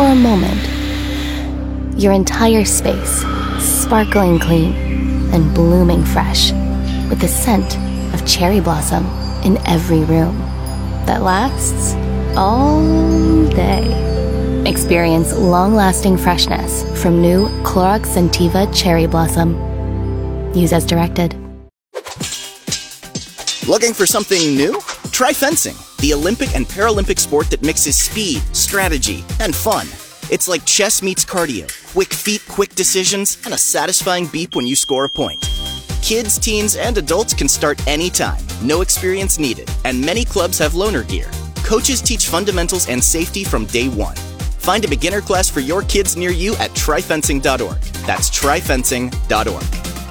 for a moment, your entire space sparkling clean and blooming fresh with the scent of cherry blossom in every room that lasts all day. Experience long-lasting freshness from new Clorox Scentiva Cherry Blossom. Use as directed. Looking for something new? Try fencing, the Olympic and Paralympic sport that mixes speed, strategy, and fun. It's like chess meets cardio. Quick feet, quick decisions, and a satisfying beep when you score a point. Kids, teens, and adults can start anytime. No experience needed, and many clubs have loaner gear. Coaches teach fundamentals and safety from day one. Find a beginner class for your kids near you at tryfencing.org. That's tryfencing.org.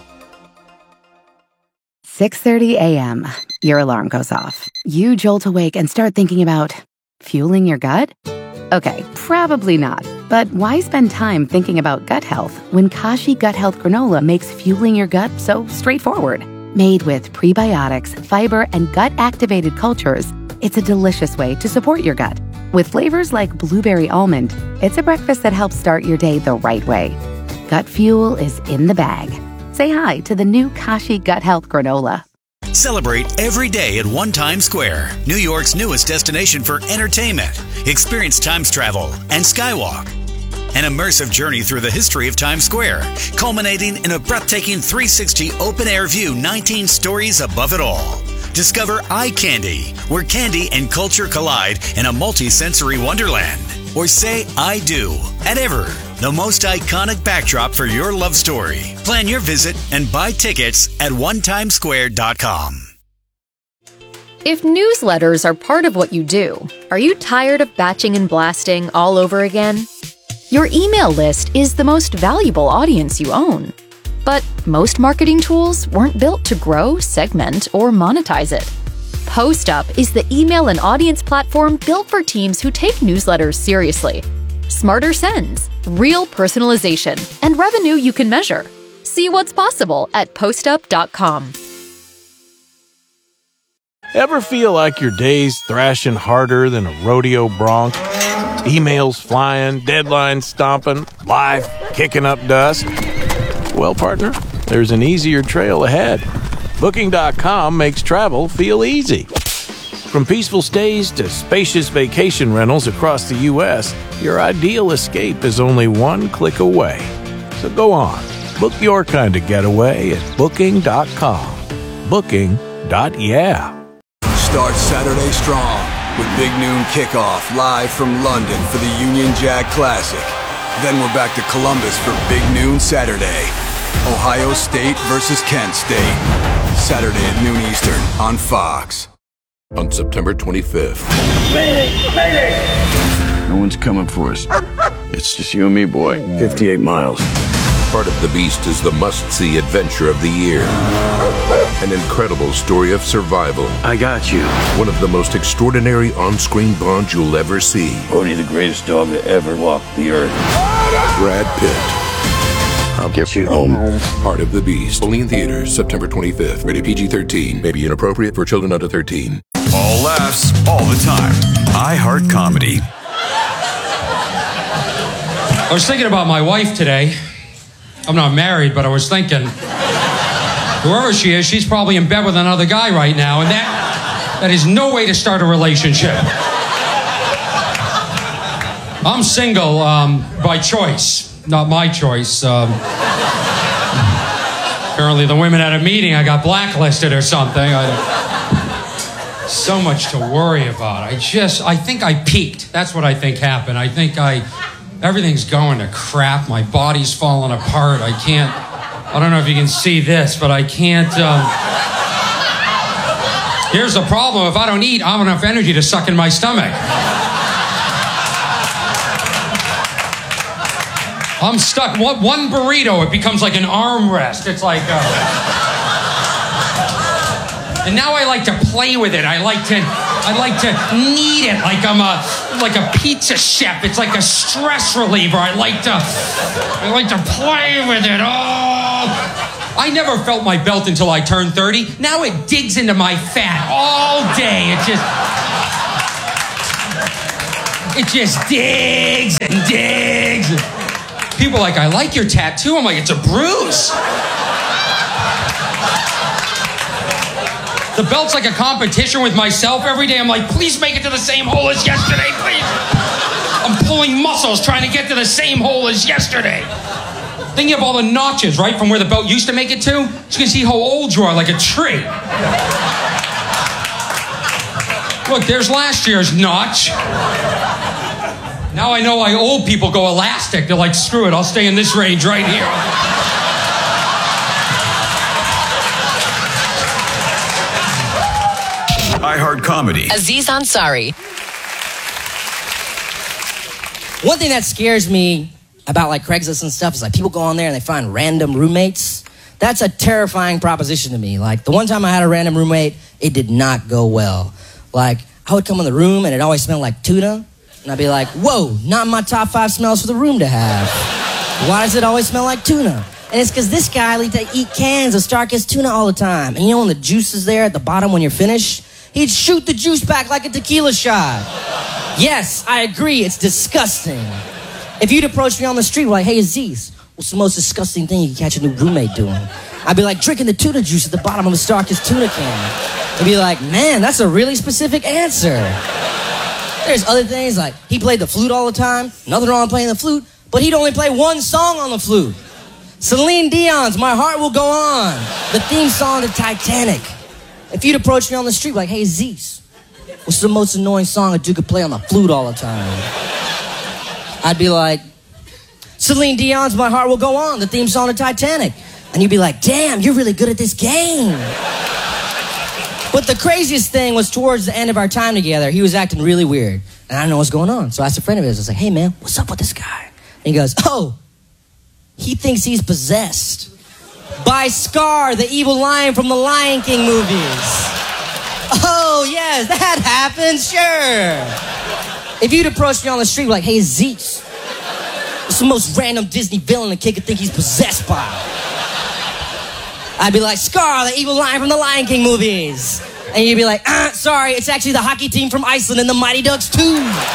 6:30 a.m. Your alarm goes off. You jolt awake and start thinking about fueling your gut? Okay, probably not. But why spend time thinking about gut health when Kashi Gut Health Granola makes fueling your gut so straightforward? Made with prebiotics, fiber, and gut-activated cultures, it's a delicious way to support your gut. With flavors like blueberry almond, it's a breakfast that helps start your day the right way. Gut fuel is in the bag. Say hi to the new Kashi Gut Health Granola. Celebrate every day at One Times Square, New York's newest destination for entertainment. Experience Times travel and Skywalk. An immersive journey through the history of Times Square, culminating in a breathtaking 360 open-air view 19 stories above it all. Discover Eye Candy, where candy and culture collide in a multi-sensory wonderland. Or say I do at Ever, the most iconic backdrop for your love story. Plan your visit and buy tickets at onetimesquare.com. If newsletters are part of what you do, are you tired of batching and blasting all over again? Your email list is the most valuable audience you own. But most marketing tools weren't built to grow, segment, or monetize it. PostUp is the email and audience platform built for teams who take newsletters seriously. Smarter sends, real personalization, and revenue you can measure. See what's possible at postup.com. Ever feel like your day's thrashing harder than a rodeo bronc? Emails flying, deadlines stomping, life kicking up dust? Well, partner, there's an easier trail ahead. Booking.com makes travel feel easy. From peaceful stays to spacious vacation rentals across the U.S., your ideal escape is only one click away. So go on, book your kind of getaway at Booking.com. Booking.yeah. Start Saturday strong with Big Noon Kickoff live from London for the Union Jack Classic. Then we're back to Columbus for Big Noon Saturday. Ohio State versus Kent State. Saturday at noon Eastern on Fox. On September 25th. No one's coming for us. It's just you and me, boy. 58 miles. Part of the Beast is the must-see adventure of the year. An incredible story of survival. I got you. One of the most extraordinary on-screen bonds you'll ever see. Only the greatest dog to ever walk the earth. Brad Pitt. I'll get you home. Part of the Beast. Only in theaters September 25th. Rated PG-13. May be inappropriate for children under 13. All laughs, all the time. iHeart Comedy. I was thinking about my wife today. I'm not married, but I was thinking, whoever she is, she's probably in bed with another guy right now, and that is no way to start a relationship. I'm single by choice, not my choice. Apparently the women at a meeting, I got blacklisted or something. So much to worry about. I think I peaked. That's what I think happened. I think everything's going to crap. My body's falling apart. I don't know if you can see this, but I can't. Here's the problem. If I don't eat, I have enough energy to suck in my stomach. I'm stuck. One burrito, it becomes like an armrest. It's like... And now I like to play with it. I like to knead it like I'm a pizza chef. It's like a stress reliever. I like to play with it. Oh, I never felt my belt until I turned 30. Now it digs into my fat all day. It just It just digs and digs. People are like, I like your tattoo. I'm like, it's a bruise. The belt's like a competition with myself every day. I'm like, please make it to the same hole as yesterday, please. I'm pulling muscles trying to get to the same hole as yesterday. Then you have all the notches, right, from where the belt used to make it to. So you can see how old you are, like a tree. Look, there's last year's notch. Now I know why old people go elastic. They're like, screw it, I'll stay in this range right here. iHeart Comedy. Aziz Ansari. One thing that scares me about like Craigslist and stuff is like people go on there and they find random roommates. That's a terrifying proposition to me. Like the one time I had a random roommate, it did not go well. Like I would come in the room and it always smelled like tuna. And I'd be like, whoa, not my top 5 smells for the room to have. Why does it always smell like tuna? And it's because this guy likes to eat cans of Starkist tuna all the time. And you know when the juice is there at the bottom when you're finished? He'd shoot the juice back like a tequila shot. Yes, I agree, it's disgusting. If you'd approach me on the street like, hey Aziz, what's the most disgusting thing you can catch a new roommate doing? I'd be like, drinking the tuna juice at the bottom of a Starkist tuna can. He'd be like, man, that's a really specific answer. There's other things like he played the flute all the time, nothing wrong with playing the flute, but he'd only play one song on the flute. Celine Dion's My Heart Will Go On, the theme song to Titanic. If you'd approach me on the street like, hey Zeus, what's the most annoying song a dude could play on the flute all the time? I'd be like, Celine Dion's My Heart Will Go On, the theme song to Titanic. And you'd be like, damn, you're really good at this game. But the craziest thing was towards the end of our time together, he was acting really weird. And I didn't know what's going on. So I asked a friend of his, I was like, hey man, what's up with this guy? And he goes, oh, he thinks he's possessed by Scar, the evil lion from the Lion King movies. Oh, yes, that happens, sure. If you'd approach me on the street like, hey, Zeus, what's the most random Disney villain a kid could think he's possessed by? I'd be like, Scar, the evil lion from the Lion King movies. And you'd be like, sorry, it's actually the hockey team from Iceland and the Mighty Ducks 2.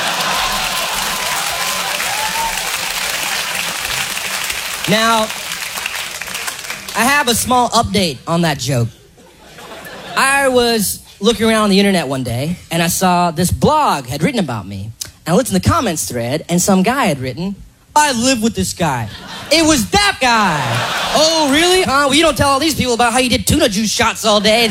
Now, I have a small update on that joke. I was looking around on the internet one day, and I saw this blog had written about me. And I looked in the comments thread, and some guy had written, I live with this guy. It was that guy. Oh, really? Well, you don't tell all these people about how you did tuna juice shots all day.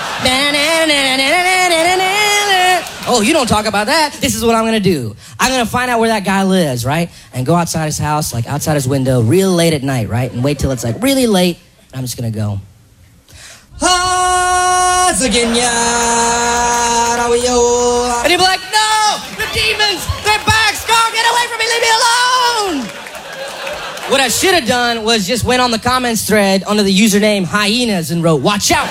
Oh, you don't talk about that. This is what I'm going to do. I'm going to find out where that guy lives, right? And go outside his house, like outside his window, real late at night, right? And wait till it's like really late. And I'm just going to go. And he'd be like, no, the demons, they're back. Scar, get away from me, leave me alone. What I should have done was just went on the comments thread under the username hyenas and wrote, watch out.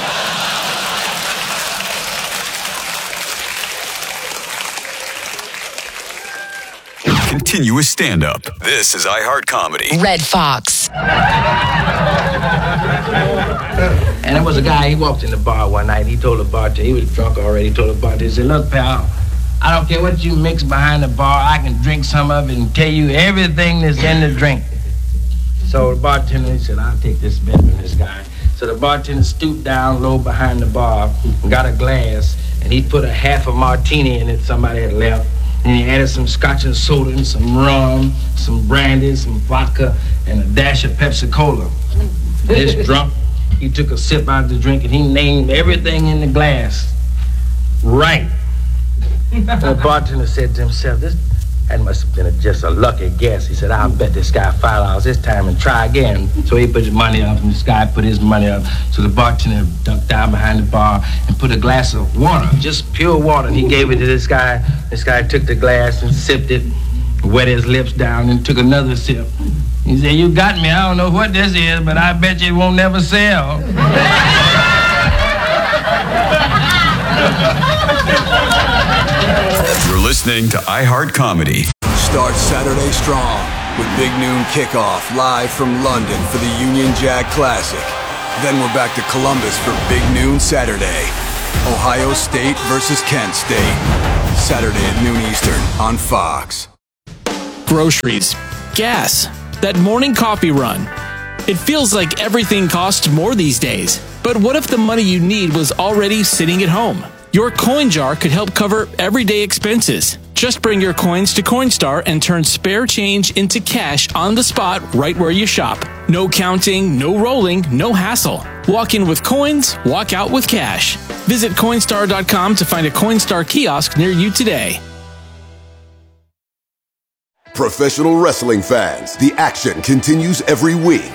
Continuous stand-up. This is iHeart Comedy. Red Fox. And there was a guy, he walked in the bar one night, and he told the bartender, he was drunk already, he told the bartender, he said, look, pal, I don't care what you mix behind the bar, I can drink some of it and tell you everything that's in the drink. So the bartender, he said, I'll take this bet from this guy. So the bartender stooped down low behind the bar and got a glass, and he put a half a martini in it somebody had left. And he added some scotch and soda and some rum, some brandy, some vodka, and a dash of Pepsi Cola. This drunk, he took a sip out of the drink and he named everything in the glass. Right. The bartender said to himself, that must have been just a lucky guess. He said, I'll bet this guy $5 this time and try again. So he put his money up and this guy put his money up. So the bartender ducked down behind the bar and put a glass of water, just pure water, and he gave it to this guy. This guy took the glass and sipped it, wet his lips down and took another sip. He said, you got me, I don't know what this is, but I bet you it won't never sell. You're listening to iHeart Comedy. Start Saturday strong with Big Noon Kickoff live from London for the Union Jack Classic. Then we're back to Columbus for Big Noon Saturday. Ohio State versus Kent State. Saturday at noon Eastern on Fox. Groceries, gas, that morning coffee run. It feels like everything costs more these days. But what if the money you need was already sitting at home? Your coin jar could help cover everyday expenses. Just bring your coins to Coinstar and turn spare change into cash on the spot right where you shop. No counting, no rolling, no hassle. Walk in with coins, walk out with cash. Visit Coinstar.com to find a Coinstar kiosk near you today. Professional wrestling fans, the action continues every week.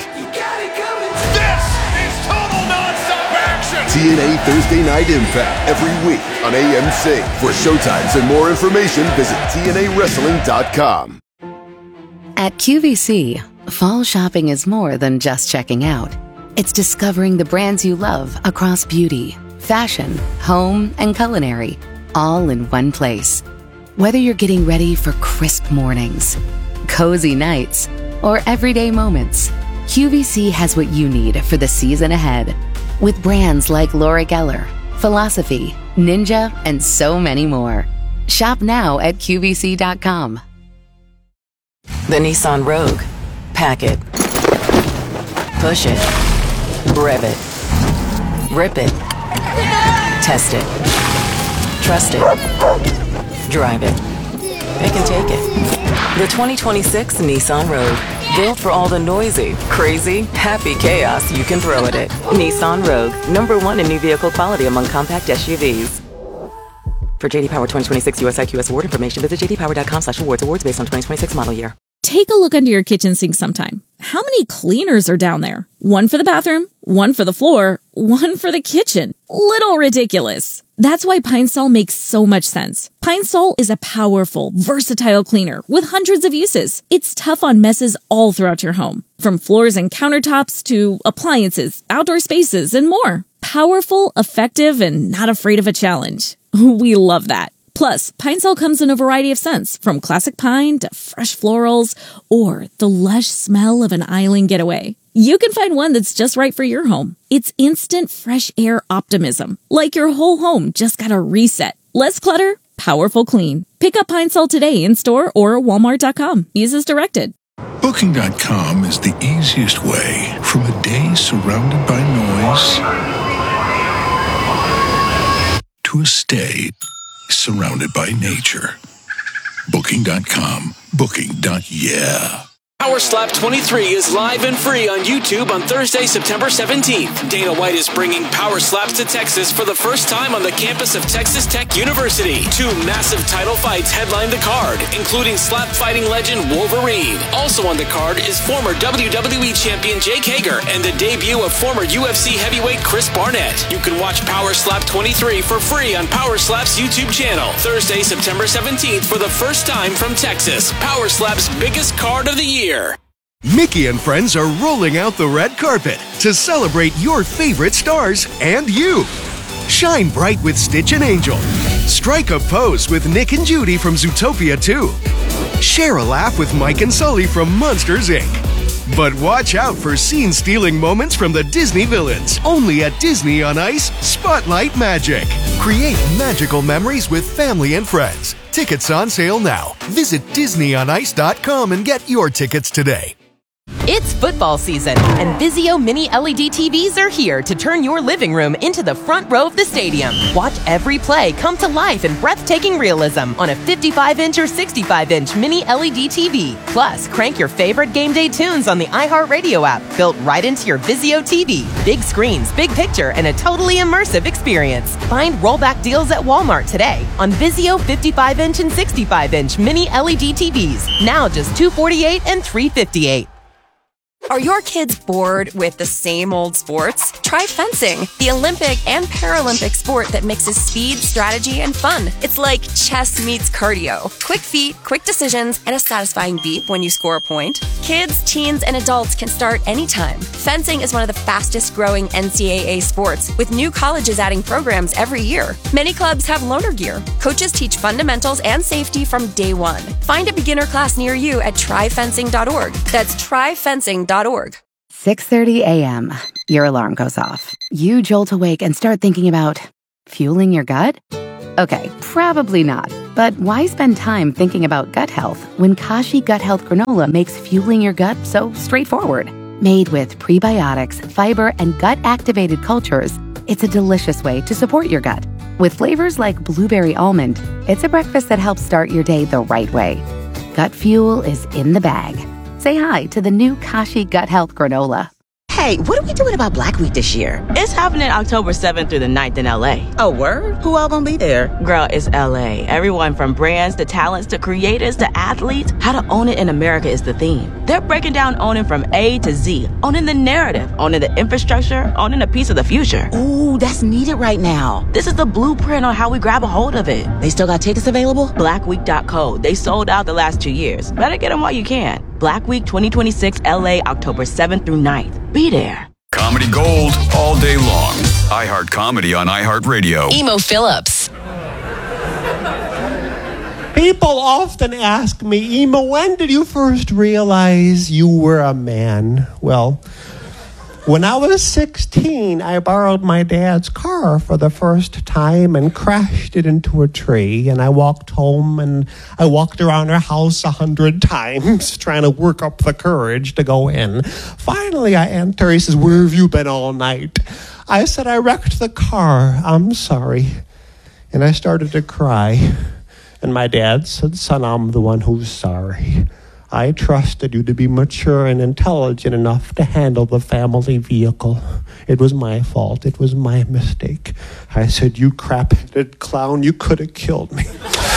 TNA Thursday Night Impact every week on AMC. For showtimes and more information, visit TNAWrestling.com. At QVC, fall shopping is more than just checking out. It's discovering the brands you love across beauty, fashion, home, and culinary, all in one place. Whether you're getting ready for crisp mornings, cozy nights, or everyday moments, QVC has what you need for the season ahead. With brands like Laura Geller, Philosophy, Ninja, and so many more. Shop now at QVC.com. The Nissan Rogue. Pack it. Push it. Rev it. Rip it. Test it. Trust it. Drive it. Pick and take it. The 2026 Nissan Rogue. Built for all the noisy, crazy, happy chaos you can throw at it. Nissan Rogue, #1 in new vehicle quality among compact SUVs. For JD Power 2026 US IQS award information, visit jdpower.com/awards. Awards based on 2026 model year. Take a look under your kitchen sink sometime. How many cleaners are down there? One for the bathroom, one for the floor, one for the kitchen. Little ridiculous. That's why Pine Sol makes so much sense. Pine Sol is a powerful, versatile cleaner with hundreds of uses. It's tough on messes all throughout your home, from floors and countertops to appliances, outdoor spaces, and more. Powerful, effective, and not afraid of a challenge. We love that. Plus, Pine Sol comes in a variety of scents, from classic pine to fresh florals, or the lush smell of an island getaway. You can find one that's just right for your home. It's instant fresh air optimism, like your whole home just got a reset. Less clutter, powerful clean. Pick up Pine Sol today in store or Walmart.com. Use as directed. Booking.com is the easiest way from a day surrounded by noise to a stay surrounded by nature. Booking.com. Booking.yeah. Power Slap 23 is live and free on YouTube on Thursday, September 17th. Dana White is bringing Power Slaps to Texas for the first time on the campus of Texas Tech University. 2 massive title fights headline the card, including slap fighting legend Wolverine. Also on the card is former WWE champion Jake Hager and the debut of former UFC heavyweight Chris Barnett. You can watch Power Slap 23 for free on Power Slap's YouTube channel. Thursday, September 17th for the first time from Texas. Power Slap's biggest card of the year. Mickey and friends are rolling out the red carpet to celebrate your favorite stars and you. Shine bright with Stitch and Angel. Strike a pose with Nick and Judy from Zootopia 2. Share a laugh with Mike and Sully from Monsters, Inc. But watch out for scene-stealing moments from the Disney villains. Only at Disney on Ice Spotlight Magic. Create magical memories with family and friends. Tickets on sale now. Visit DisneyOnIce.com and get your tickets today. It's football season, and Vizio Mini LED TVs are here to turn your living room into the front row of the stadium. Watch every play come to life in breathtaking realism on a 55-inch or 65-inch Mini LED TV. Plus, crank your favorite game day tunes on the iHeartRadio app, built right into your Vizio TV. Big screens, big picture, and a totally immersive experience. Find rollback deals at Walmart today on Vizio 55-inch and 65-inch Mini LED TVs. Now just $248 and $358. Are your kids bored with the same old sports? Try fencing, the Olympic and Paralympic sport that mixes speed, strategy, and fun. It's like chess meets cardio. Quick feet, quick decisions, and a satisfying beep when you score a point. Kids, teens, and adults can start anytime. Fencing is one of the fastest growing NCAA sports, with new colleges adding programs every year. Many clubs have loaner gear. Coaches teach fundamentals and safety from day one. Find a beginner class near you at tryfencing.org. That's tryfencing.org. 6:30 a.m. Your alarm goes off. You jolt awake and start thinking about fueling your gut? Okay, probably not. But why spend time thinking about gut health when Kashi Gut Health Granola makes fueling your gut so straightforward? Made with prebiotics, fiber, and gut-activated cultures, it's a delicious way to support your gut. With flavors like blueberry almond, it's a breakfast that helps start your day the right way. Gut fuel is in the bag. Say hi to the new Kashi Gut Health Granola. Hey, what are we doing about Black Week this year? It's happening October 7th through the 9th in LA. Oh, word? Who all gonna be there? Girl, it's LA. Everyone from brands to talents to creators to athletes. How to own it in America is the theme. They're breaking down owning from A to Z. Owning the narrative, owning the infrastructure, owning a piece of the future. Ooh, that's needed right now. This is the blueprint on how we grab a hold of it. They still got tickets available? Blackweek.co. They sold out the last 2 years. Better get them while you can. Black Week 2026 LA, October 7th through 9th. Be there. Comedy Gold all day long. iHeart Comedy on iHeartRadio. Emo Phillips. People often ask me, Emo, when did you first realize you were a man? Well, when I was 16, I borrowed my dad's car for the first time and crashed it into a tree. And I walked home and I walked around our house 100 times trying to work up the courage to go in. Finally, I enter. He says, where have you been all night? I said, I wrecked the car. I'm sorry. And I started to cry. And my dad said, son, I'm the one who's sorry. I trusted you to be mature and intelligent enough to handle the family vehicle. It was my fault. It was my mistake. I said, you crap-headed clown, you could have killed me.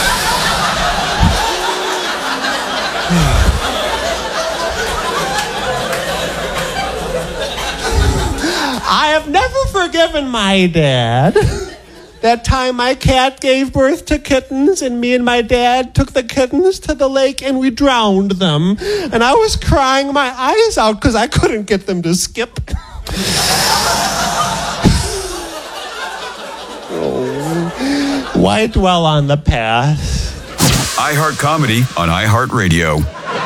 I have never forgiven my dad. That time my cat gave birth to kittens and me and my dad took the kittens to the lake and we drowned them. And I was crying my eyes out because I couldn't get them to skip. Oh, why dwell on the past? iHeart Comedy on iHeartRadio.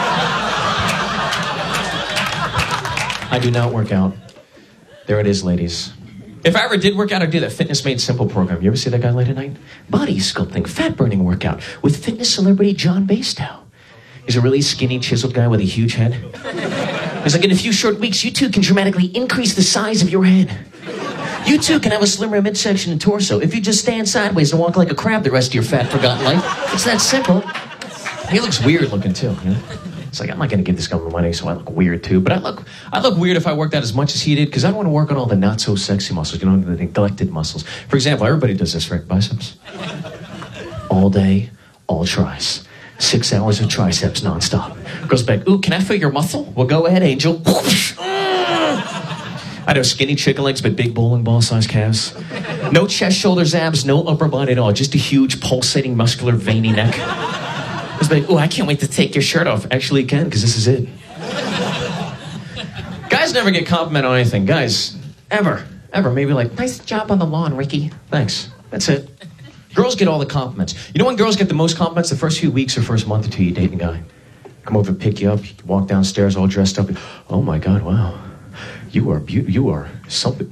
I do not work out. There it is, ladies. If I ever did work out, I'd do that Fitness Made Simple program. You ever see that guy late at night? Body sculpting, fat burning workout with fitness celebrity John Bastow. He's a really skinny, chiseled guy with a huge head. He's like, in a few short weeks, you too can dramatically increase the size of your head. You too can have a slimmer midsection and torso if you just stand sideways and walk like a crab the rest of your fat, forgotten life. It's that simple. He looks weird looking too, you know? It's like, I'm not going to give this guy money, so I look weird too. But I look weird if I worked out as much as he did, because I don't want to work on all the not-so-sexy muscles, you know, the neglected muscles. For example, everybody does this, right? Biceps. All day, all tries. 6 hours of triceps nonstop. Girls back, ooh, can I feel your muscle? Well, go ahead, Angel. I'd have skinny chicken legs, but big bowling ball-sized calves. No chest, shoulders, abs, no upper body at all. Just a huge, pulsating, muscular, veiny neck. I was like, oh, I can't wait to take your shirt off. Actually, you can, because this is it. Guys never get complimented on anything. Guys, ever, maybe like, nice job on the lawn, Ricky. Thanks. That's it. Girls get all the compliments. You know when girls get the most compliments? The first few weeks or first month or two you date a guy. Come over and pick you up, you walk downstairs all dressed up. Oh my God, wow. You are something.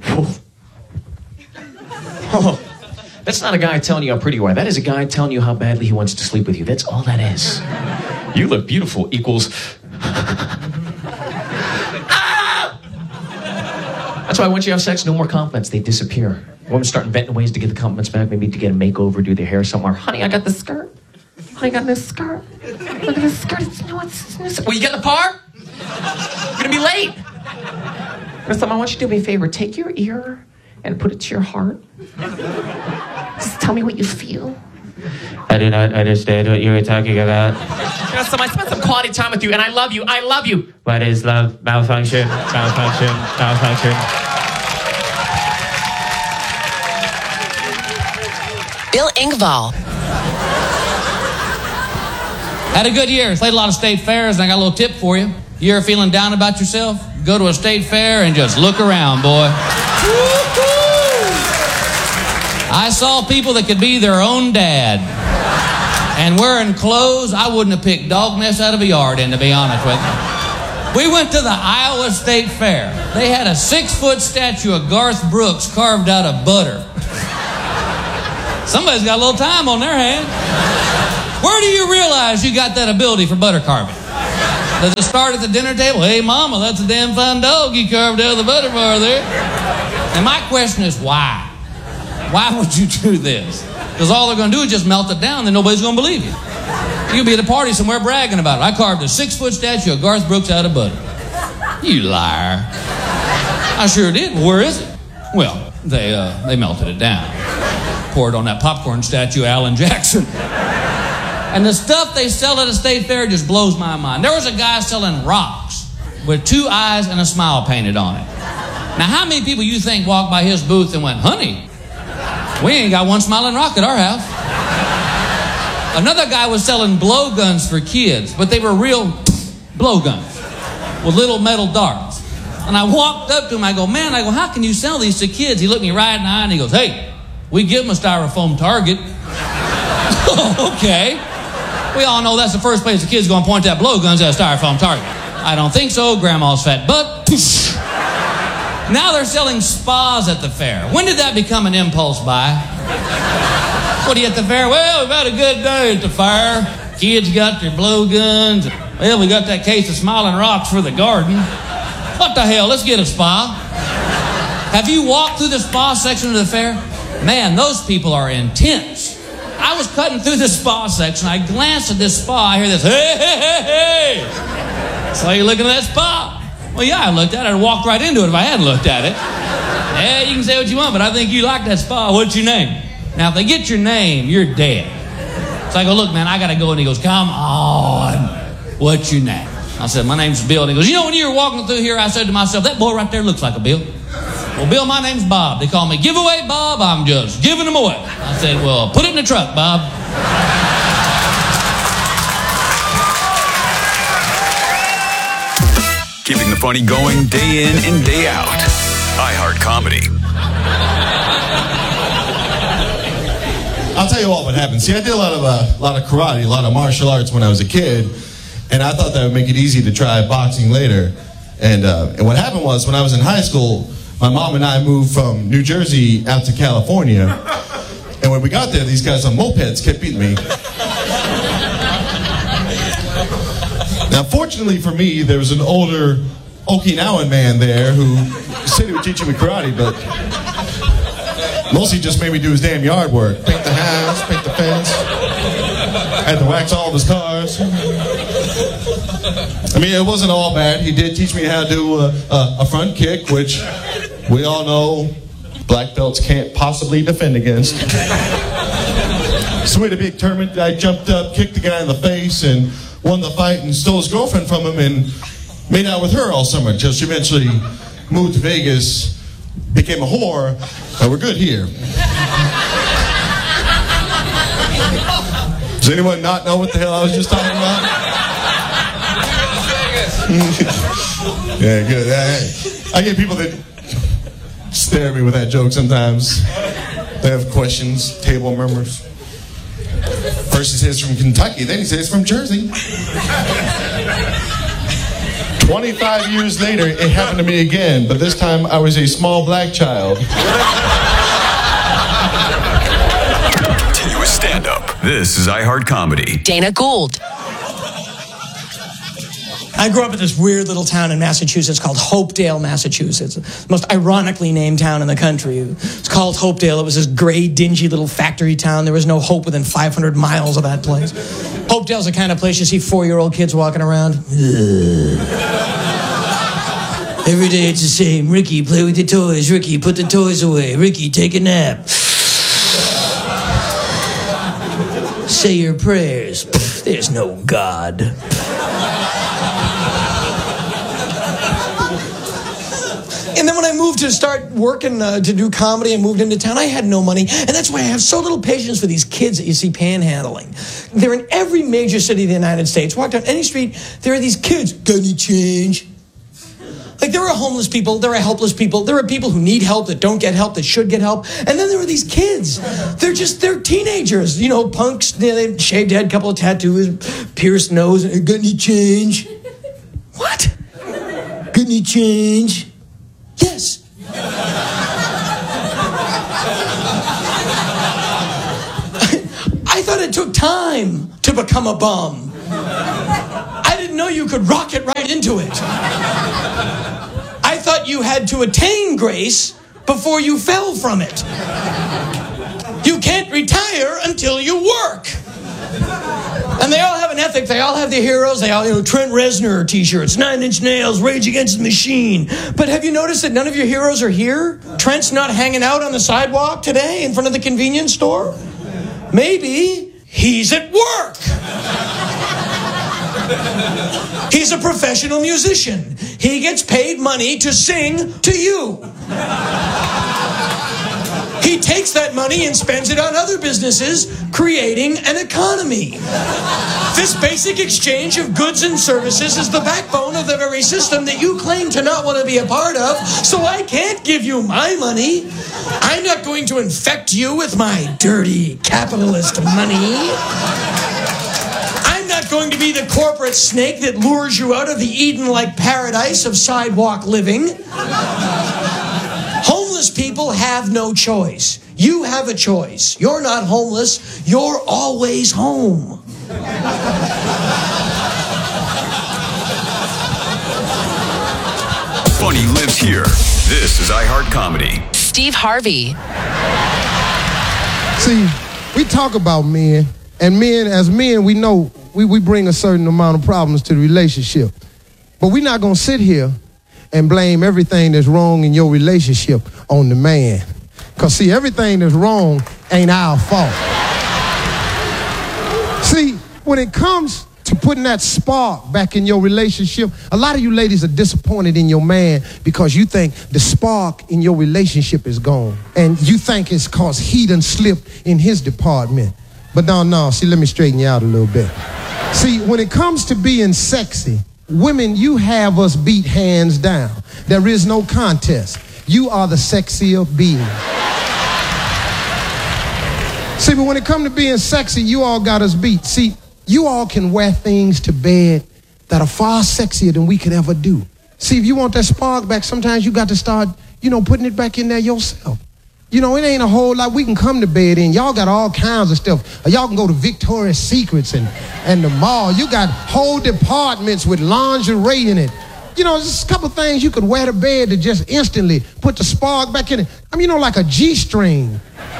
Oh. That's not a guy telling you how pretty you are. That is a guy telling you how badly he wants to sleep with you. That's all that is. You look beautiful equals... Ah! That's why once you have sex, no more compliments. They disappear. Women start inventing ways to get the compliments back, maybe to get a makeover, do their hair somewhere. Honey, I got this skirt. Honey, I got this skirt. Look at this skirt. Well, you got the part? You're going to be late. Next time, I want you to do me a favor. Take your ear and put it to your heart. Just tell me what you feel. I do not understand what you were talking about. You know, so I spent some quality time with you, and I love you. I love you. What is love? Malfunction. Malfunction. Malfunction. Bill Engvall. Had a good year. Played a lot of state fairs, and I got a little tip for you. You ever feeling down about yourself? Go to a state fair and just look around, boy. I saw people that could be their own dad. And wearing clothes I wouldn't have picked dog mess out of a yard in, to be honest with you. We went to the Iowa State Fair. They had a 6-foot statue of Garth Brooks carved out of butter. Somebody's got a little time on their hands. Where do you realize you got that ability for butter carving? Does it start at the dinner table? Hey, Mama, that's a damn fine dog you carved out of the butter bar there. And my question is, why? Why would you do this? Because all they're going to do is just melt it down, then nobody's going to believe you. You'll be at a party somewhere bragging about it. I carved a 6-foot statue of Garth Brooks out of butter. You liar. I sure did. Well, where is it? Well, they melted it down. Poured on that popcorn statue of Alan Jackson. And the stuff they sell at a state fair just blows my mind. There was a guy selling rocks with 2 eyes and a smile painted on it. Now, how many people you think walked by his booth and went, honey, we ain't got one smiling rock at our house? Another guy was selling blowguns for kids, but they were real blowguns with little metal darts. And I walked up to him, I go, how can you sell these to kids? He looked me right in the eye and he goes, hey, we give them a styrofoam target. Okay. We all know that's the first place the kids going to point that blowguns at a styrofoam target. I don't think so. Grandma's fat butt. Now they're selling spas at the fair. When did that become an impulse buy? What are you at the fair? Well, we've had a good day at the fair. Kids got their blowguns. Well, we got that case of smiling rocks for the garden. What the hell? Let's get a spa. Have you walked through the spa section of the fair? Man, those people are intense. I was cutting through the spa section. I glanced at this spa. I hear this, hey, hey, hey, hey. So you're looking at that spa? Well, yeah, I looked at it. I'd walked right into it if I hadn't looked at it. Yeah, you can say what you want, but I think you like that spa. What's your name? Now, if they get your name, you're dead. So I go, look, man, I got to go. And he goes, come on. What's your name? I said, my name's Bill. And he goes, you know, when you were walking through here, I said to myself, that boy right there looks like a Bill. Well, Bill, my name's Bob. They call me Giveaway Bob. I'm just giving them away. I said, well, put it in the truck, Bob. Keeping the funny going day in and day out. iHeart Comedy. I'll tell you what happened. See, I did a lot of karate, a lot of martial arts when I was a kid, and I thought that would make it easy to try boxing later. And what happened was, when I was in high school, my mom and I moved from New Jersey out to California. And when we got there, these guys on mopeds kept beating me. Now, fortunately for me, there was an older Okinawan man there who said he would teach me karate, but mostly just made me do his damn yard work. Paint the house, paint the fence. I had to wax all of his cars. I mean, it wasn't all bad. He did teach me how to do a front kick, which we all know black belts can't possibly defend against. So we had a big tournament. I jumped up, kicked the guy in the face, and won the fight, and stole his girlfriend from him, and made out with her all summer until she eventually moved to Vegas, became a whore, and we're good here. Does anyone not know what the hell I was just talking about? Yeah, good. I get people that stare at me with that joke sometimes. They have questions, table members. First he says from Kentucky, then he says from Jersey. 25 years later, it happened to me again, but this time I was a small black child. Continuous stand-up. This is iHeart Comedy. Dana Gould. I grew up in this weird little town in Massachusetts called Hopedale, Massachusetts. The most ironically named town in the country. It's called Hopedale. It was this gray, dingy little factory town. There was no hope within 500 miles of that place. Hopedale's the kind of place you see 4-year-old kids walking around. Every day it's the same. Ricky, play with your toys. Ricky, put the toys away. Ricky, take a nap. Say your prayers. There's no God. And then when I moved to start working to do comedy and moved into town, I had no money. And that's why I have so little patience for these kids that you see panhandling. They're in every major city of the United States. Walk down any street, there are these kids. Got any change? Like, there are homeless people, there are helpless people, there are people who need help that don't get help, that should get help. And then there are these kids. They're teenagers, you know, punks. They shaved head, couple of tattoos, pierced nose. Got any change? What? Got any change? Yes. I thought it took time to become a bum. I didn't know you could rocket right into it. I thought you had to attain grace before you fell from it. You can't retire until you work. And they all have an ethic. They all have their heroes. They all, Trent Reznor t-shirts, 9 Inch Nails, Rage Against the Machine. But have you noticed that none of your heroes are here? Trent's not hanging out on the sidewalk today in front of the convenience store. Maybe he's at work. He's a professional musician. He gets paid money to sing to you. He takes that money and spends it on other businesses, creating an economy. This basic exchange of goods and services is the backbone of the very system that you claim to not want to be a part of, so I can't give you my money. I'm not going to infect you with my dirty capitalist money. I'm not going to be the corporate snake that lures you out of the Eden-like paradise of sidewalk living. Homeless people have no choice. You have a choice. You're not homeless. You're always home. Funny lives here. This is iHeart Comedy. Steve Harvey. See, we talk about men, and as men, we know we bring a certain amount of problems to the relationship. But we're not going to sit here and blame everything that's wrong in your relationship on the man. Because, see, everything that's wrong ain't our fault. See, when it comes to putting that spark back in your relationship, a lot of you ladies are disappointed in your man because you think the spark in your relationship is gone. And you think it's because he done slipped in his department. But no, see, let me straighten you out a little bit. See, when it comes to being sexy, women, you have us beat hands down. There is no contest. You are the sexier being. See, but when it comes to being sexy, you all got us beat. See, you all can wear things to bed that are far sexier than we could ever do. See, if you want that spark back, sometimes you got to start, putting it back in there yourself. It ain't a whole lot we can come to bed in. Y'all got all kinds of stuff. Y'all can go to Victoria's Secrets and the mall. You got whole departments with lingerie in it. Just a couple things you could wear to bed to just instantly put the spark back in it. Like a G-string.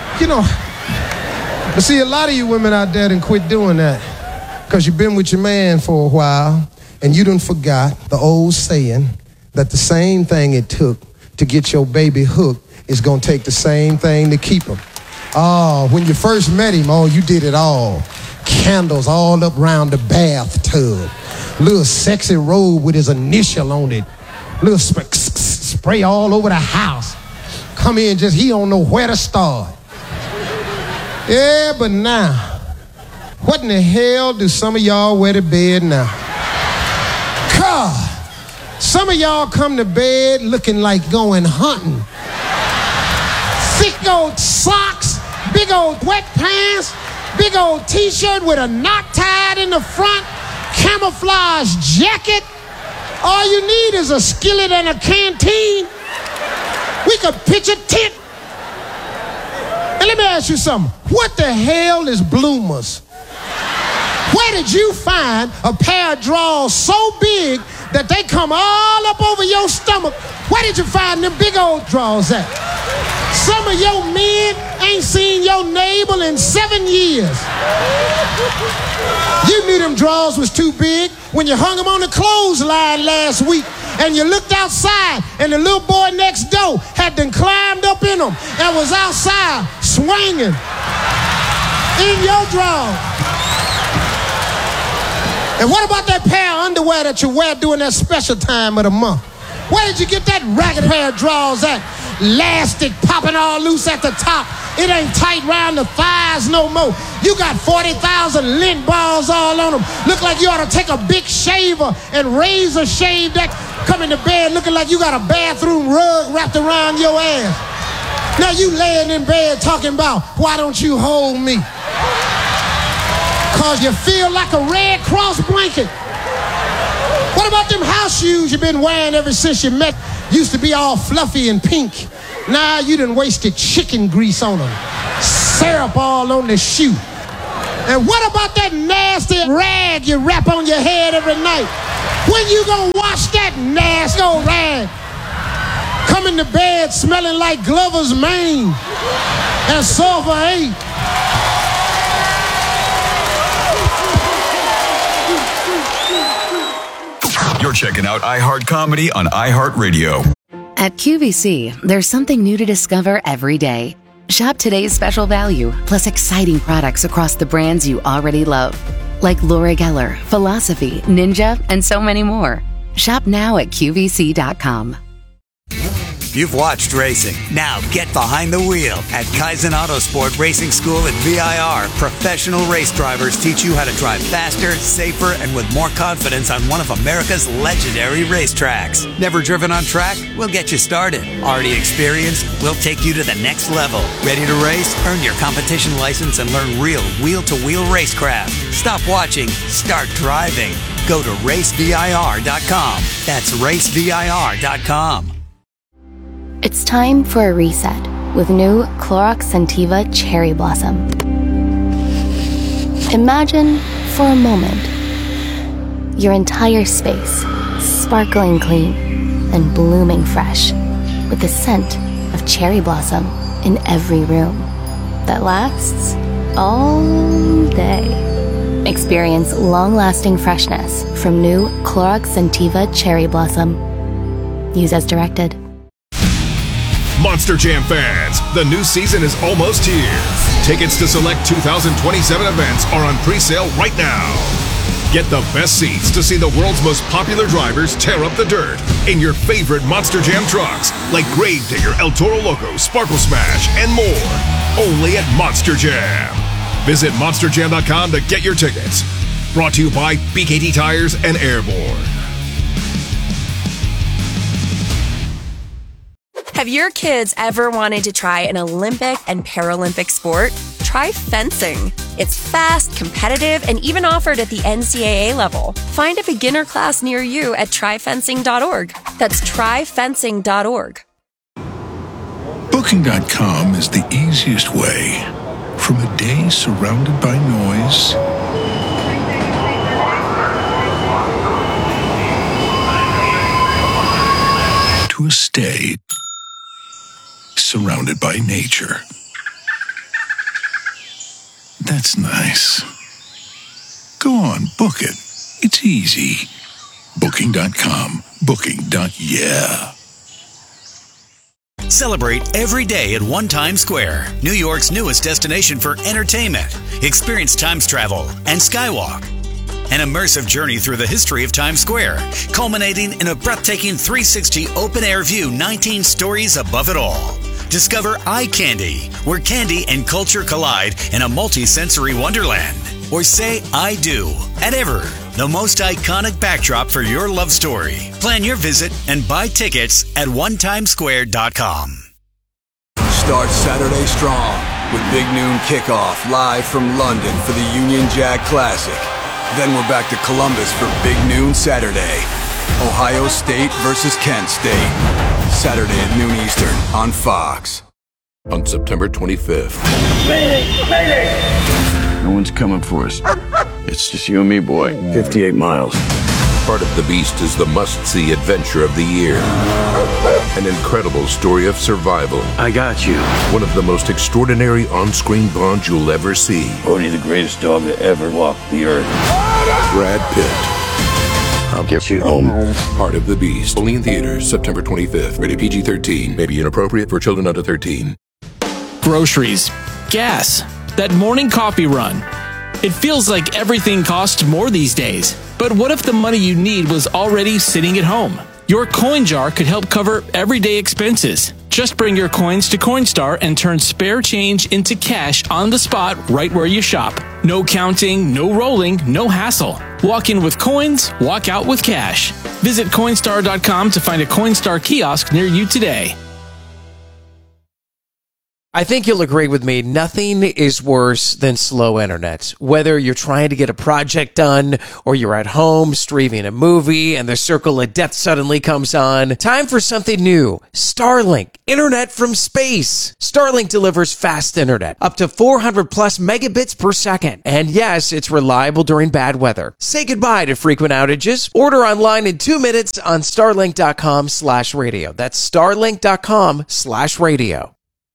But see, a lot of you women out there done quit doing that because you've been with your man for a while and you done forgot the old saying that the same thing it took to get your baby hooked is going to take the same thing to keep him. Oh, when you first met him, you did it all. Candles all up around the bathtub. Little sexy robe with his initial on it. Little spray all over the house. Come in, he don't know where to start. Yeah, but now, what in the hell do some of y'all wear to bed now? God, some of y'all come to bed looking like going hunting. Thick old socks, big old wet pants, big old t-shirt with a knot tied in the front, camouflage jacket. All you need is a skillet and a canteen. We could pitch a tent. And let me ask you something. What the hell is bloomers? Where did you find a pair of drawers so big that they come all up over your stomach? Where did you find them big old drawers at? Some of your men ain't seen your navel in 7 years. You knew them drawers was too big when you hung them on the clothesline last week and you looked outside and the little boy next door had done climbed up in them and was outside swinging in your drawers. And what about that pair of underwear that you wear during that special time of the month? Where did you get that ragged pair of drawers at? Elastic popping all loose at the top. It ain't tight round the thighs no more. You got 40,000 lint balls all on them. Look like you ought to take a big shaver and razor shave that. Coming to bed looking like you got a bathroom rug wrapped around your ass. Now you laying in bed talking about, why don't you hold me? Cause you feel like a Red Cross blanket. What about them house shoes you've been wearing ever since you met? Used to be all fluffy and pink. Now you done wasted chicken grease on them. Syrup all on the shoe. And what about that nasty rag you wrap on your head every night? When you gonna wash that nasty old rag? Coming to bed smelling like Glover's mane and sulfur 8. You're checking out iHeart Comedy on iHeartRadio. At QVC, there's something new to discover every day. Shop today's special value, plus exciting products across the brands you already love, like Laura Geller, Philosophy, Ninja, and so many more. Shop now at QVC.com. You've watched racing. Now get behind the wheel. At Kaizen Autosport Racing School at VIR, professional race drivers teach you how to drive faster, safer, and with more confidence on one of America's legendary racetracks. Never driven on track? We'll get you started. Already experienced? We'll take you to the next level. Ready to race? Earn your competition license and learn real wheel-to-wheel racecraft. Stop watching. Start driving. Go to racevir.com. That's racevir.com. It's time for a reset with new Clorox Scentiva Cherry Blossom. Imagine, for a moment, your entire space sparkling clean and blooming fresh with the scent of cherry blossom in every room that lasts all day. Experience long-lasting freshness from new Clorox Scentiva Cherry Blossom. Use as directed. Monster Jam fans, the new season is almost here. Tickets to select 2027 events are on pre-sale right now. Get the best seats to see the world's most popular drivers tear up the dirt in your favorite Monster Jam trucks, like Gravedigger, El Toro Loco, Sparkle Smash, and more. Only at Monster Jam. Visit monsterjam.com to get your tickets. Brought to you by BKT Tires and Airborne. Have your kids ever wanted to try an Olympic and Paralympic sport? Try fencing. It's fast, competitive, and even offered at the NCAA level. Find a beginner class near you at tryfencing.org. That's tryfencing.org. Booking.com is the easiest way. From a day surrounded by noise to a stay surrounded by nature. That's nice. Go on, book it. It's easy. Booking.com. Booking.yeah. Celebrate every day at One Times Square, New York's newest destination for entertainment. Experience Times travel and Skywalk. An immersive journey through the history of Times Square, culminating in a breathtaking 360 open-air view 19 stories above it all. Discover Eye Candy, where candy and culture collide in a multi-sensory wonderland. Or say I do at Ever, the most iconic backdrop for your love story. Plan your visit and buy tickets at onetimesquare.com. Start Saturday strong with Big Noon Kickoff live from London for the Union Jack Classic. Then we're back to Columbus for Big Noon Saturday. Ohio State versus Kent State. Saturday at noon Eastern on Fox. On September 25th. No one's coming for us. It's just you and me, boy. 58 miles. Part of the Beast is the must-see adventure of the year. An incredible story of survival. I got you. One of the most extraordinary on-screen bonds you'll ever see. Bodhi, the greatest dog to ever walk the earth. Brad Pitt. I'll get you home. Part of the Beast. Only in theaters September 25th. Rated PG-13. May be inappropriate for children under 13. Groceries. Gas. That morning coffee run. It feels like everything costs more these days. But what if the money you need was already sitting at home? Your coin jar could help cover everyday expenses. Just bring your coins to Coinstar and turn spare change into cash on the spot right where you shop. No counting, no rolling, no hassle. Walk in with coins, walk out with cash. Visit Coinstar.com to find a Coinstar kiosk near you today. I think you'll agree with me. Nothing is worse than slow internet. Whether you're trying to get a project done or you're at home streaming a movie and the circle of death suddenly comes on. Time for something new. Starlink. Internet from space. Starlink delivers fast internet. Up to 400 plus megabits per second. And yes, it's reliable during bad weather. Say goodbye to frequent outages. Order online in 2 minutes on starlink.com/radio. That's starlink.com/radio.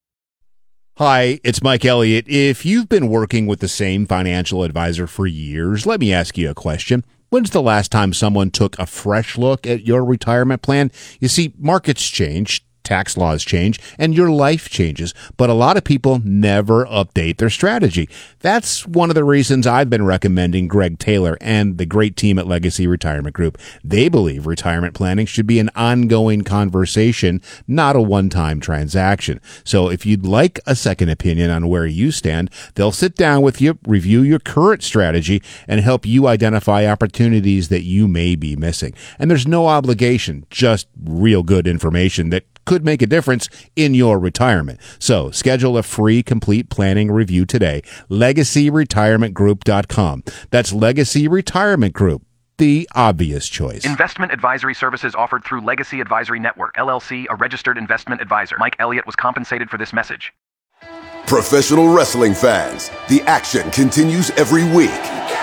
Hi, it's Mike Elliott. If you've been working with the same financial advisor for years, let me ask you a question. When's the last time someone took a fresh look at your retirement plan? You see, markets change, tax laws change, and your life changes, but a lot of people never update their strategy. That's one of the reasons I've been recommending Greg Taylor and the great team at Legacy Retirement Group. They believe retirement planning should be an ongoing conversation, not a one-time transaction. So if you'd like a second opinion on where you stand, they'll sit down with you, review your current strategy, and help you identify opportunities that you may be missing. And there's no obligation, just real good information that could make a difference in your retirement. So schedule a free complete planning review today. LegacyRetirementGroup.com. That's Legacy Retirement Group, the obvious choice. Investment advisory services offered through Legacy Advisory Network, LLC, a registered investment advisor. Mike Elliott was compensated for this message. Professional wrestling fans, the action continues every week.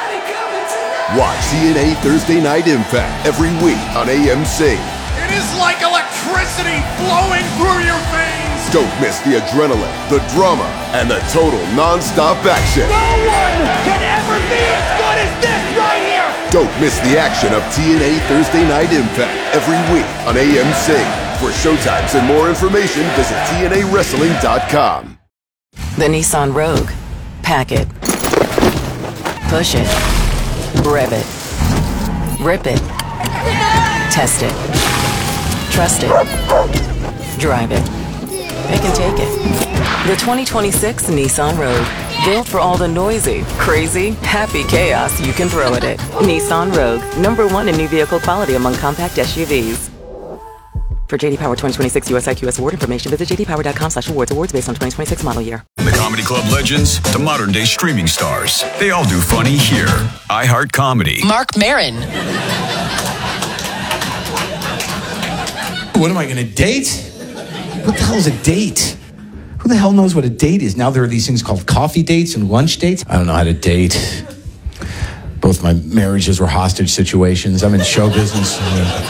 Watch TNA Thursday Night Impact every week on AMC. It is like electricity flowing through your veins. Don't miss the adrenaline, the drama, and the total non-stop action. No one can ever be as good as this right here. Don't miss the action of TNA Thursday Night Impact every week on AMC. For showtimes and more information, visit TNAWrestling.com. The Nissan Rogue. Pack it. Push it. Rev it. Rip it. Test it. Trust it. Drive it. It can take it. The 2026 Nissan Rogue. Built for all the noisy, crazy, happy chaos you can throw at it. Nissan Rogue. #1 in new vehicle quality among compact SUVs. For JD Power 2026 US IQS award information, visit jdpower.com/awards. Awards based on 2026 model year. The Comedy Club legends to modern day streaming stars. They all do funny here. iHeart Comedy. Mark Maron. What am I going to date? What the hell is a date? Who the hell knows what a date is? Now there are these things called coffee dates and lunch dates. I don't know how to date. Both my marriages were hostage situations. I'm in show business.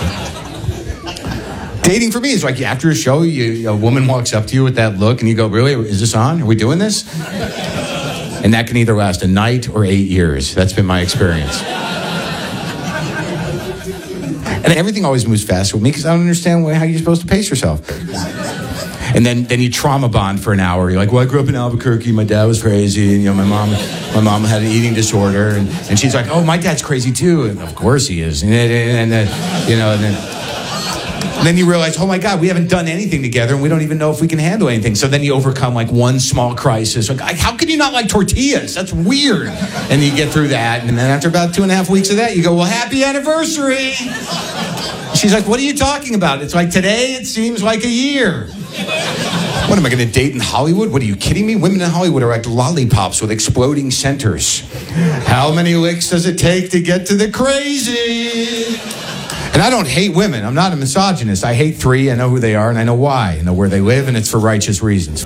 Dating for me is like after a show, a woman walks up to you with that look and you go, really, is this on? Are we doing this? And that can either last a night or 8 years. That's been my experience. And everything always moves fast with me because I don't understand how you're supposed to pace yourself. And then you trauma bond for an hour. You're like, well, I grew up in Albuquerque. My dad was crazy. And, my mom had an eating disorder. And she's like, oh, my dad's crazy too. And of course he is. And then you realize, oh my God, we haven't done anything together and we don't even know if we can handle anything. So then you overcome like one small crisis. Like, how can you not like tortillas? That's weird. And you get through that. And then after about 2.5 weeks of that, you go, well, happy anniversary. She's like, what are you talking about? It's like today, it seems like a year. What am I going to date in Hollywood? What are you kidding me? Women in Hollywood are like lollipops with exploding centers. How many licks does it take to get to the crazy? And I don't hate women. I'm not a misogynist. I hate 3. I know who they are, and I know why. I know where they live, and it's for righteous reasons.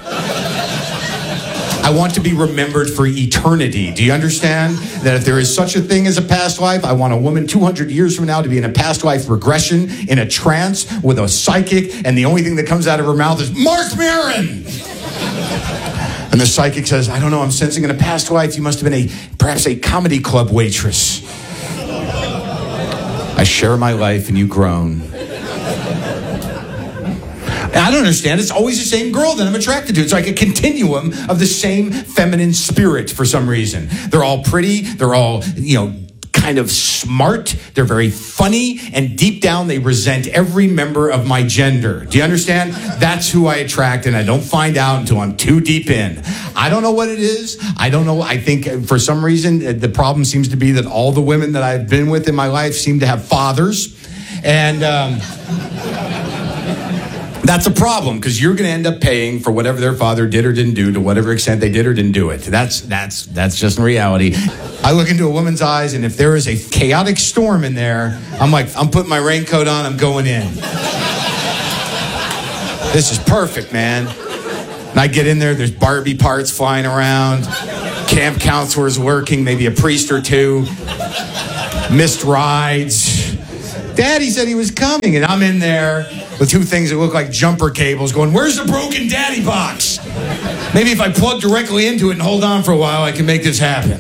I want to be remembered for eternity. Do you understand? That if there is such a thing as a past life, I want a woman 200 years from now to be in a past life regression, in a trance, with a psychic, and the only thing that comes out of her mouth is, Mark Maron! And the psychic says, I don't know, I'm sensing in a past life you must have been perhaps a comedy club waitress. I share my life and you groan. And I don't understand. It's always the same girl that I'm attracted to. It's like a continuum of the same feminine spirit for some reason. They're all pretty. They're all, kind of smart. They're very funny. And deep down, they resent every member of my gender. Do you understand? That's who I attract, and I don't find out until I'm too deep in. I don't know what it is. I don't know. I think for some reason, the problem seems to be that all the women that I've been with in my life seem to have fathers. And That's a problem, because you're going to end up paying for whatever their father did or didn't do, to whatever extent they did or didn't do it. That's just reality. I look into a woman's eyes, and if there is a chaotic storm in there, I'm like, I'm putting my raincoat on, I'm going in. This is perfect, man. And I get in there's Barbie parts flying around, camp counselors working, maybe a priest or two, missed rides. Daddy said he was coming, and I'm in there with two things that look like jumper cables going, where's the broken daddy box? Maybe if I plug directly into it and hold on for a while, I can make this happen.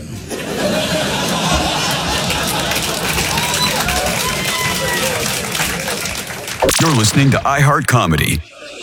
You're listening to iHeart Comedy.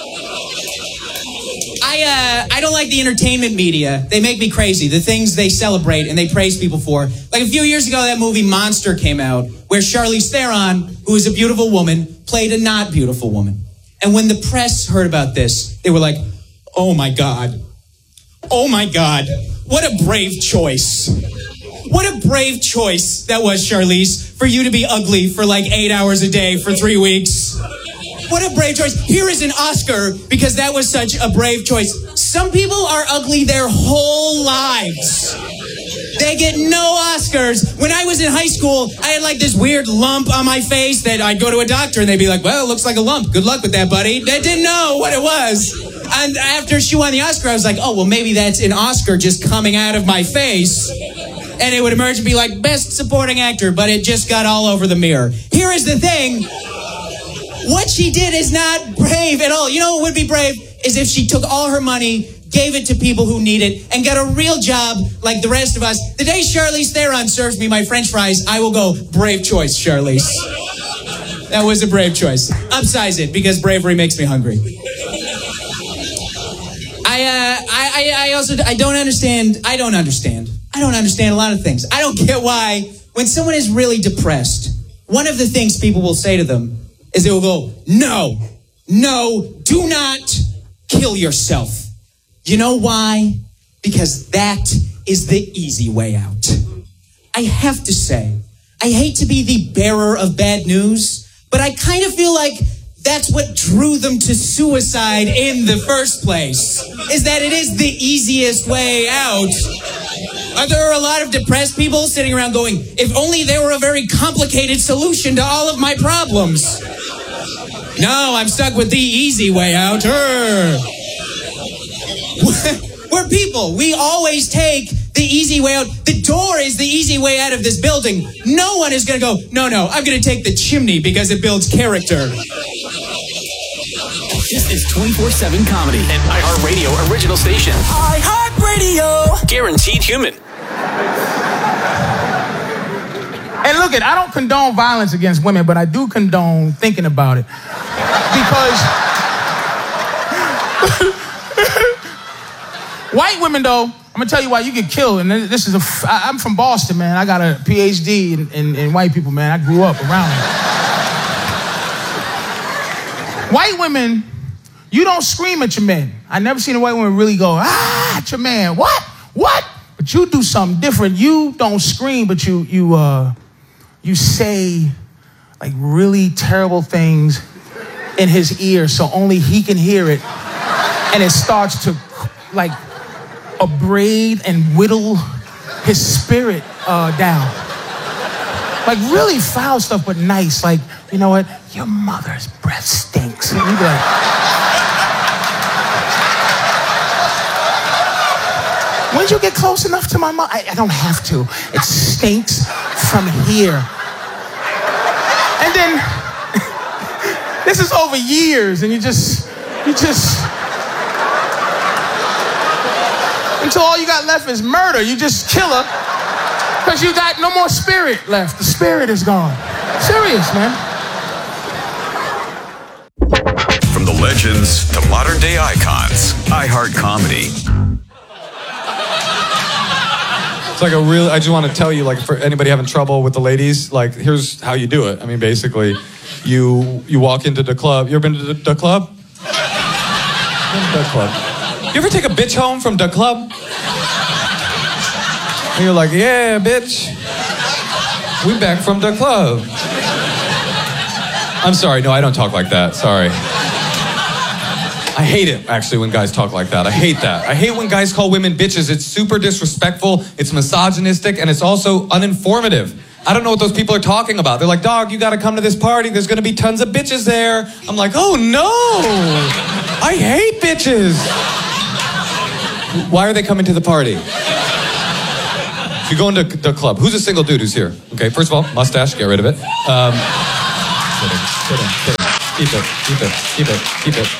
I don't like the entertainment media. They make me crazy. The things they celebrate and they praise people for. Like a few years ago, that movie Monster came out, where Charlize Theron, who is a beautiful woman, played a not beautiful woman. And when the press heard about this, they were like, oh my God. Oh my God. What a brave choice. What a brave choice that was, Charlize, for you to be ugly for like 8 hours a day for 3 weeks. What a brave choice. Here is an Oscar because that was such a brave choice. Some people are ugly their whole lives. They get no Oscars. When I was in high school, I had like this weird lump on my face that I'd go to a doctor and they'd be like, well, it looks like a lump. Good luck with that, buddy. They didn't know what it was. And after she won the Oscar, I was like, oh, well, maybe that's an Oscar just coming out of my face. And it would emerge and be like, best supporting actor, but it just got all over the mirror. Here is the thing. What she did is not brave at all. You know what would be brave? Is if she took all her money, gave it to people who need it, and got a real job like the rest of us. The day Charlize Theron serves me my French fries, I will go, brave choice, Charlize. That was a brave choice. Upsize it, because bravery makes me hungry. I don't understand a lot of things. I don't get why, when someone is really depressed, one of the things people will say to them is they will go, no, do not kill yourself. You know why? Because that is the easy way out. I have to say, I hate to be the bearer of bad news, but I kind of feel like that's what drew them to suicide in the first place, is that it is the easiest way out. There are a lot of depressed people sitting around going, if only there were a very complicated solution to all of my problems. No, I'm stuck with the easy way out. We're people. We always take the easy way out. The door is the easy way out of this building. No one is going to go, no, I'm going to take the chimney because it builds character. This is 24/7 comedy, an iHeartRadio original station. iHeartRadio. Guaranteed human. And look, I don't condone violence against women, but I do condone thinking about it. Because white women, though, I'm going to tell you why you get killed. And I'm from Boston, man. I got a PhD in white people, man. I grew up around them. White women, you don't scream at your men. I never seen a white woman really go, at your man. What? But you do something different. You don't scream, but you say like really terrible things in his ear so only he can hear it. And it starts to like abrade and whittle his spirit down. Like really foul stuff, but nice. Like, you know what? Your mother's breath stinks. And you'd be like, when'd you get close enough to my mom? I don't have to. It stinks from here. And then, this is over years, and you just, until all you got left is murder. You just kill her, because you got no more spirit left. The spirit is gone. Serious, man. From the legends to modern day icons, iHeart Comedy. It's like I just want to tell you, like, for anybody having trouble with the ladies, like, here's how you do it. I mean, basically, you walk into the club. You ever been to the club? The club. You ever take a bitch home from the club? And you're like, yeah, bitch. We back from the club. I'm sorry, no, I don't talk like that, sorry. I hate it, actually, when guys talk like that. I hate that. I hate when guys call women bitches. It's super disrespectful, it's misogynistic, and it's also uninformative. I don't know what those people are talking about. They're like, dog, you gotta come to this party. There's gonna be tons of bitches there. I'm like, oh no! I hate bitches! Why are they coming to the party? So you go into the club. Who's a single dude who's here? Okay, first of all, mustache, get rid of it. Keep it.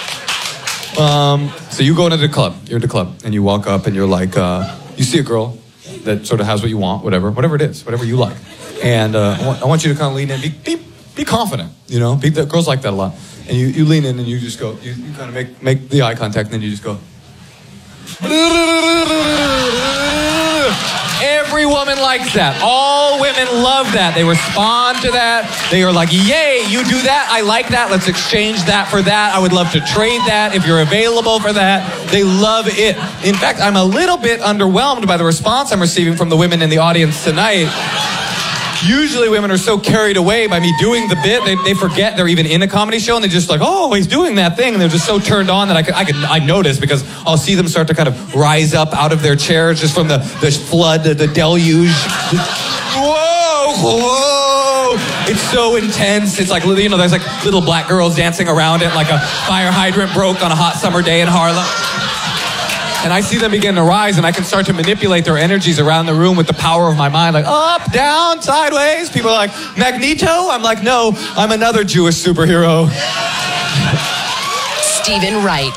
So you go into the club. You're at the club, and you walk up, and you're like, you see a girl that sort of has what you want, whatever it is, whatever you like. And I want you to kind of lean in, be confident, you know? Girls like that a lot. And you lean in, and you just go, you kind of make the eye contact, and then you just go. Every woman likes that. All women love that. They respond to that. They are like, yay, you do that? I like that. Let's exchange that for that. I would love to trade that if you're available for that. They love it. In fact, I'm a little bit underwhelmed by the response I'm receiving from the women in the audience tonight. Usually women are so carried away by me doing the bit, they forget they're even in a comedy show, and they're just like, oh, he's doing that thing, and they're just so turned on that I notice, because I'll see them start to kind of rise up out of their chairs just from the flood, the deluge. Whoa! It's so intense. It's like, you know, there's like little black girls dancing around it like a fire hydrant broke on a hot summer day in Harlem. And I see them begin to rise, and I can start to manipulate their energies around the room with the power of my mind, like up, down, sideways. People are like, Magneto? I'm like, no, I'm another Jewish superhero. Stephen Wright.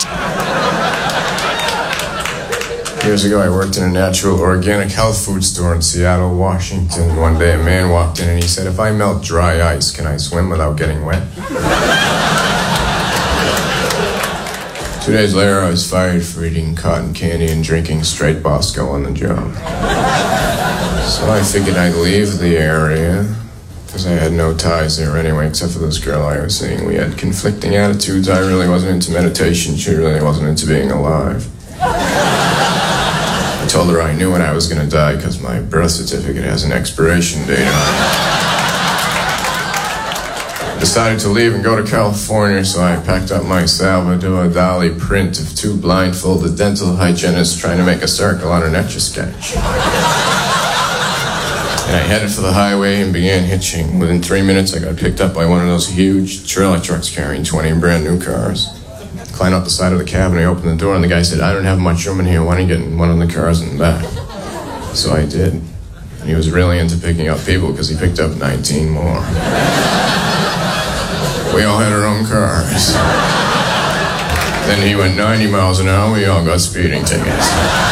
Years ago, I worked in a natural organic health food store in Seattle, Washington. One day, a man walked in and he said, if I melt dry ice, can I swim without getting wet? 2 days later, I was fired for eating cotton candy and drinking straight Bosco on the job. So I figured I'd leave the area, because I had no ties there anyway, except for this girl I was seeing. We had conflicting attitudes. I really wasn't into meditation. She really wasn't into being alive. I told her I knew when I was going to die, because my birth certificate has an expiration date on it. Decided to leave and go to California, so I packed up my Salvador Dali print of two blindfolded dental hygienists trying to make a circle on an Etch-a-Sketch. And I headed for the highway and began hitching. Within 3 minutes, I got picked up by one of those huge trailer trucks carrying 20 brand new cars. Climbed up the side of the cab, and I opened the door, and the guy said, I don't have much room in here. Why don't you get in one of the cars in the back? So I did. And he was really into picking up people, because he picked up 19 more. We all had our own cars. Then he went 90 miles an hour. We all got speeding tickets.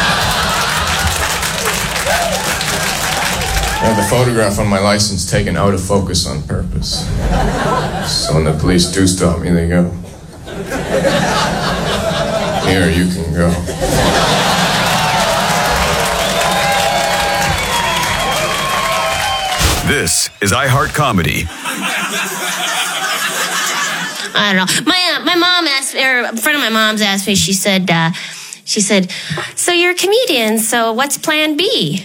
I had the photograph on my license taken out of focus on purpose. So when the police do stop me, they go, here, you can go. This is iHeart Comedy. I don't know. My mom asked, or a friend of my mom's asked me, she said, so you're a comedian, so what's plan B?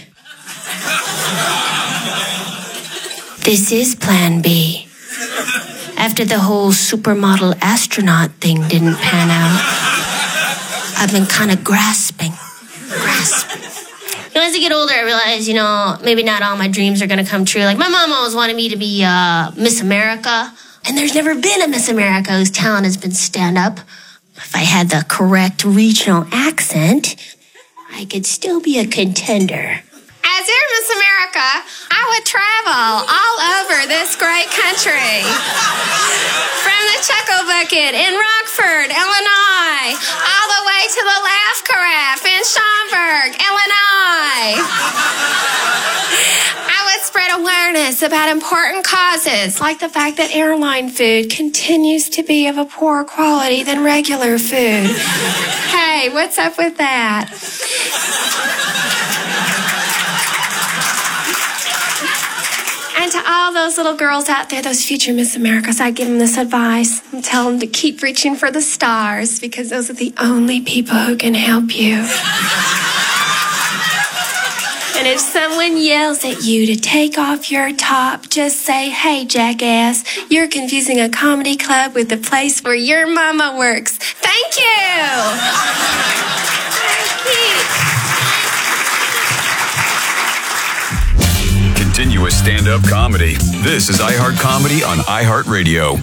This is plan B. After the whole supermodel astronaut thing didn't pan out, I've been kind of grasping. You know, as I get older, I realize, you know, maybe not all my dreams are going to come true. Like, my mom always wanted me to be Miss America. And there's never been a Miss America whose talent has been stand-up. If I had the correct regional accent, I could still be a contender. As your Miss America, I would travel all over this great country. From the Chuckle Bucket in Rockford, Illinois, all the way to the Laugh Carafe in Schaumburg, Illinois. I would spread awareness about important causes, like the fact that airline food continues to be of a poorer quality than regular food. Hey, what's up with that? And to all those little girls out there, those future Miss Americas, I give them this advice. I tell them to keep reaching for the stars, because those are the only people who can help you. And if someone yells at you to take off your top, just say, "Hey, jackass, you're confusing a comedy club with the place where your mama works." Thank you. Continuous stand-up comedy. This is iHeart Comedy on iHeartRadio.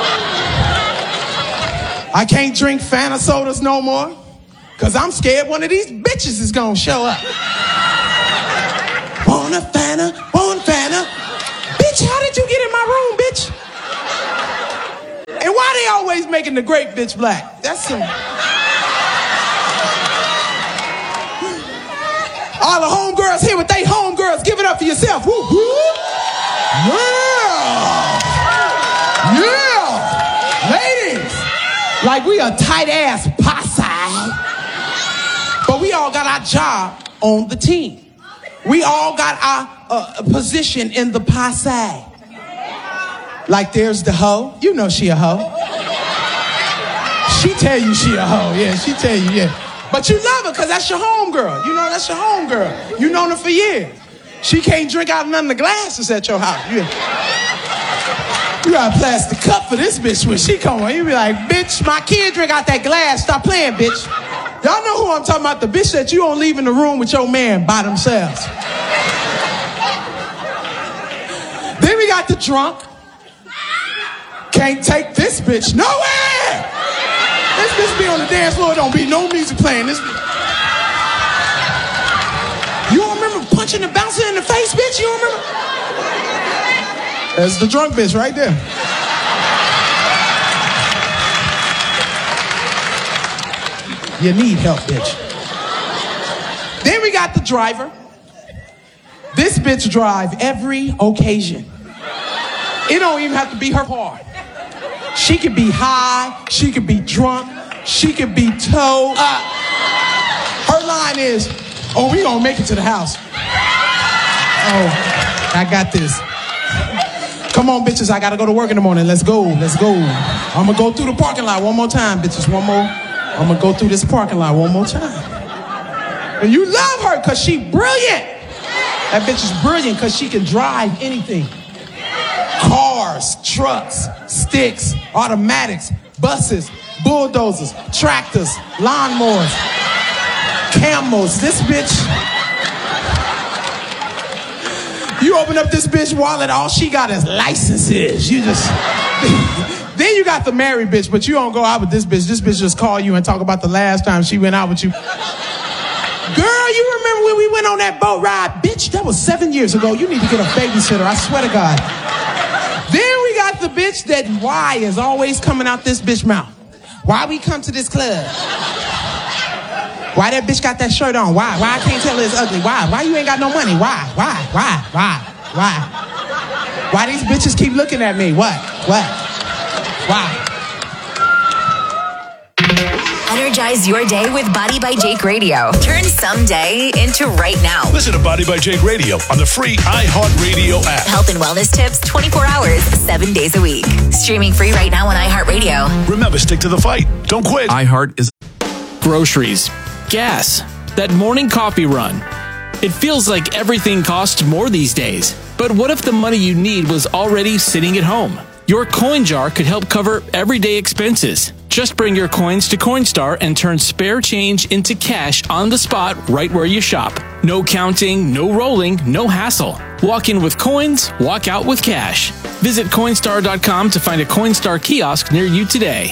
I can't drink Fanta sodas no more, because I'm scared one of these bitches is going to show up. Want a Fanta? Want Fanta? Bitch, how did you get in my room, bitch? And why they always making the great bitch black? That's some... All the homegirls here with they homegirls, give it up for yourself. Woo, woo. Yeah! Yeah! Ladies! Like we a tight-ass posse. But we all got our job on the team. We all got our position in the posse. Like there's the hoe. You know she a hoe. She tell you she a hoe. Yeah, she tell you, yeah. But you love her because that's your homegirl. You know, that's your homegirl. You known her for years. She can't drink out of none of the glasses at your house. You got a plastic cup for this bitch when she come on. You be like, bitch, my kid drink out that glass. Stop playing, bitch. Y'all know who I'm talking about. The bitch that you don't leave in the room with your man by themselves. Then we got the drunk. Can't take this bitch nowhere. This bitch be on the dance floor, don't be no music playing. This bitch. You don't remember punching the bouncer in the face, bitch? You don't remember? That's the drunk bitch right there. You need help, bitch. Then we got the driver. This bitch drive every occasion. It don't even have to be her car. She could be high, she could be drunk, she could be towed up. Her line is, "Oh, we gonna make it to the house. Oh, I got this. Come on, bitches, I gotta go to work in the morning. Let's go, let's go. I'm gonna go through the parking lot one more time, bitches, one more. I'm gonna go through this parking lot one more time." And you love her because she brilliant. That bitch is brilliant because she can drive anything. Cars, trucks, sticks, automatics, buses, bulldozers, tractors, lawnmowers, camels. This bitch, you open up this bitch wallet, all she got is licenses. You just, then you got the married bitch, but you don't go out with this bitch. This bitch just call you and talk about the last time she went out with you. Girl, you remember when we went on that boat ride? Bitch, that was 7 years ago. You need to get a babysitter, I swear to God. Then we got the bitch that why is always coming out this bitch mouth. Why we come to this club? Why that bitch got that shirt on? Why? Why I can't tell it's ugly? Why? Why you ain't got no money? Why? Why these bitches keep looking at me? What? Why? Energize your day with Body by Jake Radio. Turn someday into right now. Listen to Body by Jake Radio on the free iHeartRadio app. Health and wellness tips 24 hours, 7 days a week. Streaming free right now on iHeartRadio. Remember, stick to the fight. Don't quit. iHeart is groceries, gas, that morning coffee run. It feels like everything costs more these days. But what if the money you need was already sitting at home? Your coin jar could help cover everyday expenses. Just bring your coins to Coinstar and turn spare change into cash on the spot right where you shop. No counting, no rolling, no hassle. Walk in with coins, walk out with cash. Visit Coinstar.com to find a Coinstar kiosk near you today.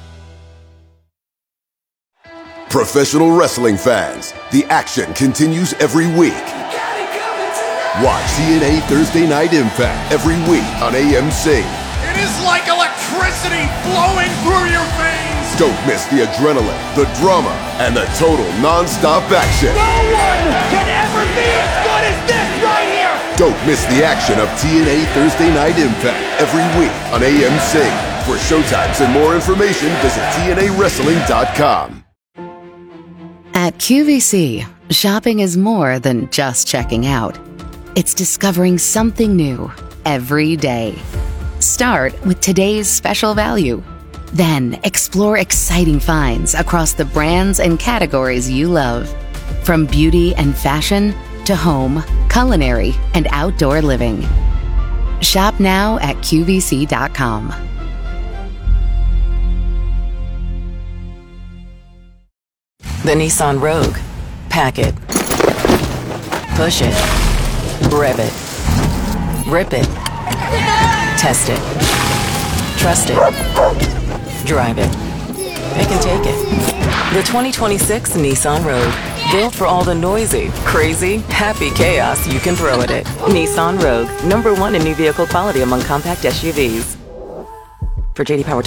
Professional wrestling fans, the action continues every week. Watch TNA Thursday Night Impact every week on AMC. It is like electricity flowing through your veins. Don't miss the adrenaline, the drama, and the total non-stop action. No one can ever be as good as this right here. Don't miss the action of TNA Thursday Night Impact every week on AMC. For showtimes and more information, visit TNAWrestling.com. At QVC, shopping is more than just checking out. It's discovering something new every day. Start with today's special value. Then explore exciting finds across the brands and categories you love. From beauty and fashion to home, culinary, and outdoor living. Shop now at QVC.com. The Nissan Rogue. Pack it. Push it. Rev it. Rip it. Test it. Trust it. Drive it. Pick and take it. The 2026 Nissan Rogue. Built for all the noisy, crazy, happy chaos you can throw at it. Nissan Rogue. #1 in new vehicle quality among compact SUVs. For JD Power